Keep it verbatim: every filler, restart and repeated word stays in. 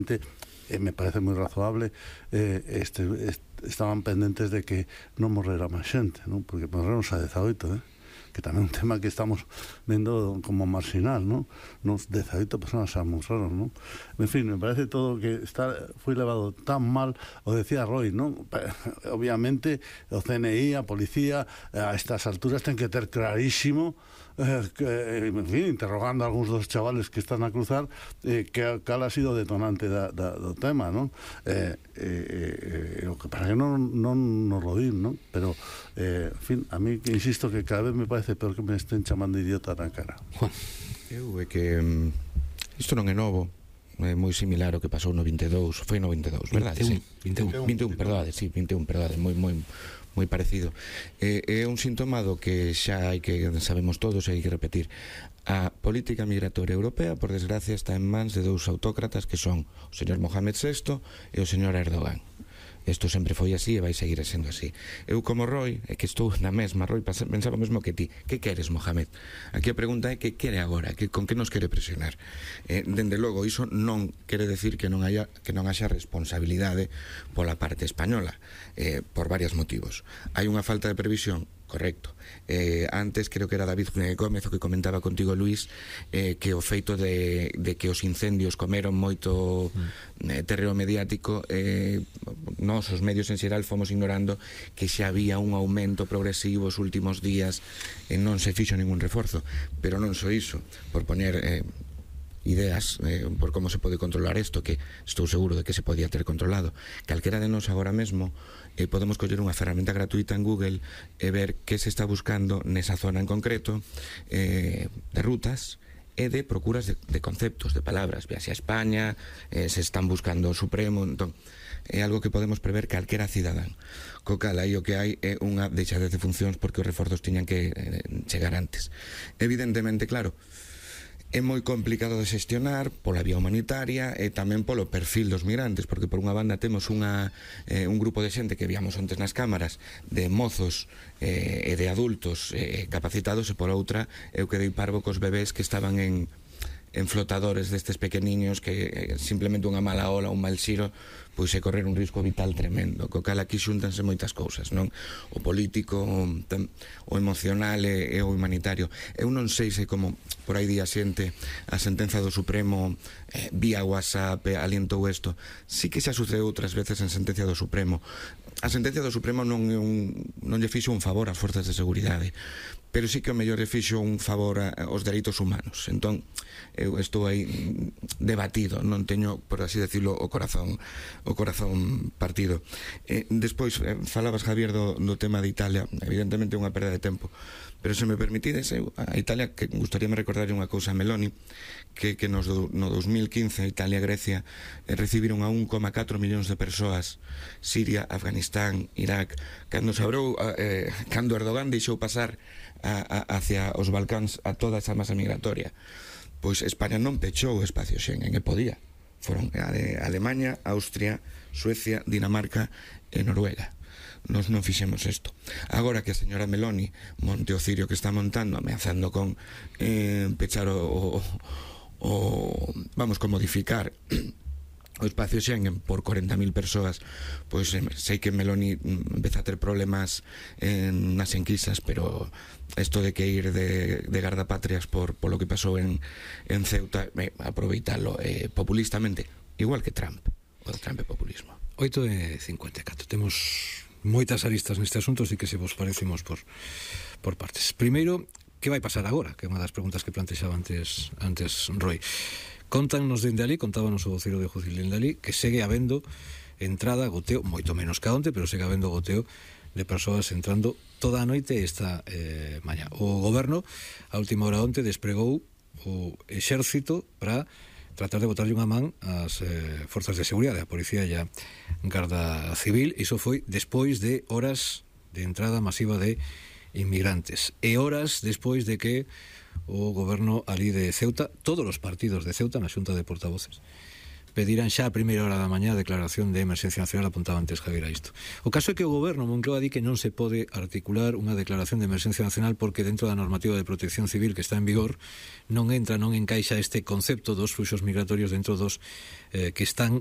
eh, me parece moi razoable, eh, este, este, estaban pendentes de que non morrera máis xente, non? Porque morreron xa dezaoito, eh? Que tamén é un tema que estamos vendo como marginal, non? Nos dezaoito personas xa morreron, non? En fin, me parece todo que está, foi levado tan mal, o decía Roy, non? Obviamente, o C N I, a policía, a estas alturas ten que ter clarísimo, eh, que, en fin, interrogando a algúns dos chavales que están a cruzar, eh, que cal ha sido detonante da, da, do tema, non? Eh, eh, eh, o que para que non, non nos lo din, non? Pero, eh, en fin, a mí, insisto, que cada vez me parece peor que me estén chamando idiota na cara. Juan, eu é que um, isto non é novo, é moi similar ao que pasou no vinte e dous, foi no vinte e dous, verdade? vinte e un, Sí. vinte e un. vinte e un, perdade, sí, vinte e un, perdade, moi moi moi parecido. É, é un síntoma do que xa hai que sabemos todos e hai que repetir. A política migratoria europea, por desgracia, está en mans de dous autócratas que son o señor Mohamed sexto e o señor Erdogan. Isto sempre foi así e vai seguir sendo así. Eu como Roy, é que estou na mesma, Roy, pensaba o mesmo que ti. Que queres, Mohamed? Aquí a pregunta é que quere agora, que con que nos quere presionar. Eh, dende logo, iso non quere decir que non haya que non haxa responsabilidade pola parte española, eh, por varios motivos. Hai unha falta de previsión, correcto. Eh, antes creo que era David Gómez o que comentaba contigo, Luís, eh, que o feito de, de que os incendios comeron moito mm. eh, terreo mediático, eh, nós os medios en xeral fomos ignorando que xa había un aumento progresivo os últimos días e non se fixo ningún reforzo. Pero non só iso, por poner eh, ideas eh, por como se pode controlar isto, que estou seguro de que se podía ter controlado. Calquera de nós agora mesmo eh, podemos coller unha ferramenta gratuita en Google e ver que se está buscando nesa zona en concreto, eh, de rutas e de procuras de, de conceptos, de palabras. Viaxe a España, eh, se están buscando o Supremo, entón é algo que podemos prever calquera cidadán. Co cal aí o que hai é unha deixadez de funcións porque os reforzos tiñan que eh, chegar antes. Evidentemente, claro, é moi complicado de xestionar pola vía humanitaria e tamén polo perfil dos migrantes, porque por unha banda temos unha, eh, un grupo de xente que víamos antes nas cámaras de mozos eh, e de adultos eh, capacitados, e por outra eu quedei parvo cos bebés que estaban en, en flotadores destes pequeniños que eh, simplemente unha mala ola, un mal xiro, pois é correr un risco vital tremendo. Co cal aquí xúntanse moitas cousas, non? O político, o, o emocional e, e o humanitario. Eu non sei se como por aí día xente a sentenza do Supremo eh, vía WhatsApp alientou isto. Sí que xa sucedeu outras veces en sentencia do Supremo. A sentencia do Supremo non, é un, non lle fixo un favor ás forzas de seguridade, pero sí que o mellor lle fixo un favor aos dereitos humanos. Entón, eu estou aí debatido, non teño, por así decirlo, o corazón o corazón partido. Eh, despois, eh, falabas, Javier, do, do tema de Italia. Evidentemente é unha perda de tempo, pero se me permitides, eu, a Italia, que gustaríame recordar unha cousa a Meloni, que, que nos do, no dos mil quince Italia e Grecia eh, recibiron a un coma catro millóns de persoas, Siria, Afganistán, Irak, cando se abrou eh, cando Erdogan deixou pasar a, a, hacia os Balcáns a toda esa masa migratoria. Pois España non pechou o espacio Schengen, e podía. Foron a de Alemanha, Austria, Suecia, Dinamarca e Noruega. Nos non fixemos isto. Agora que a señora Meloni monte o cirio que está montando, ameazando con eh, pechar o, o, o vamos, con modificar o espacio Schengen por corenta mil persoas, pois eh, sei que Meloni empeza a ter problemas en, nas enquisas, pero isto de que ir de, de gardapatrias por, por lo que pasou en, en Ceuta, eh, aproveitalo eh, populistamente, igual que Trump. O Trump é populismo. Oito e cincuenta e catro. Temos moitas aristas neste asunto, así que se vos parecemos por, por partes. Primeiro, que vai pasar agora? Que é unha das preguntas que plantexaba antes, antes Roy. Contannos dende ali, contábanos o vocero de Judil dende ali, que segue habendo entrada, goteo, moito menos que onte, pero segue habendo goteo de persoas entrando toda a noite esta eh, mañá. O goberno, a última hora onte, despregou o exército para tratar de botarlle unha man ás eh, forzas de seguridade, a policía e a Garda Civil. Iso foi despois de horas de entrada masiva de inmigrantes e horas despois de que o goberno ali de Ceuta, todos os partidos de Ceuta na xunta de portavoces, pedirán xa a primeira hora da mañá a declaración de emerxencia nacional, apuntaba antes Javier a isto. O caso é que o goberno Moncloa di que non se pode articular unha declaración de emerxencia nacional porque dentro da normativa de protección civil que está en vigor non entra, non encaixa este concepto dos fluxos migratorios dentro dos eh, que están